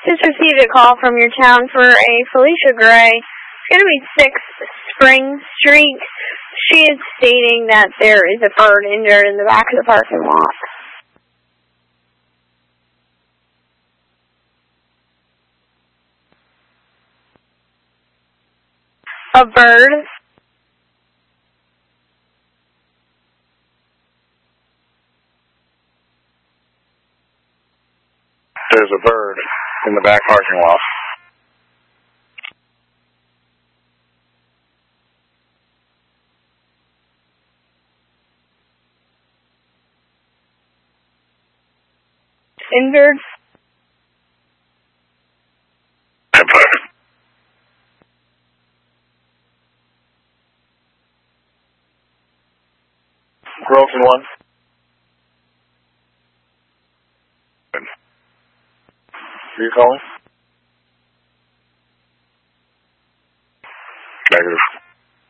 Just received a call from your town for a Felicia Gray. It's going to be 6 Spring Street. She is stating that there is a bird injured in the back of the parking lot. A bird. There's a bird in the back parking lot. Injured. Broken one. Are you calling? Negative.